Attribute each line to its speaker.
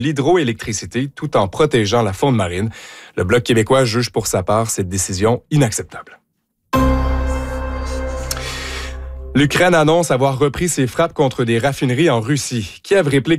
Speaker 1: l'hydroélectricité tout en protégeant la faune marine. Le Bloc québécois juge pour sa part cette décision inacceptable. L'Ukraine annonce avoir repris ses frappes contre des raffineries en Russie. Kiev réplique